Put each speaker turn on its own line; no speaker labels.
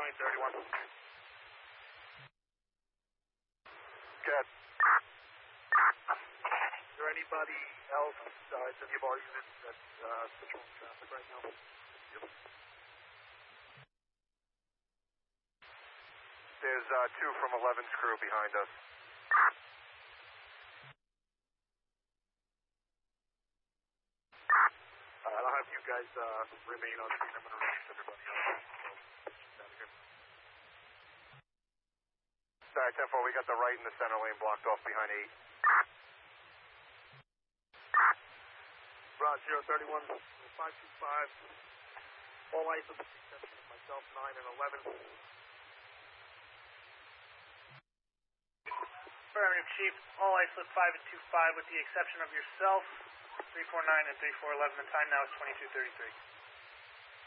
2031.
Good.
Is there anybody else besides any of our units that's patrolling traffic right now? Yep.
There's 2 from 11's crew behind us.
I'll have you guys remain on scene. I'm going to release everybody else. So, out of here.
Sorry, 10-4, we got the right and the center lane blocked off behind 8.
Rod 031, 525. All ice with the exception of myself, 9 and 11.
Affirmative, Chief. All ice with 5 and 25 with the exception of yourself, 349 and 3411. The time now is 22:33.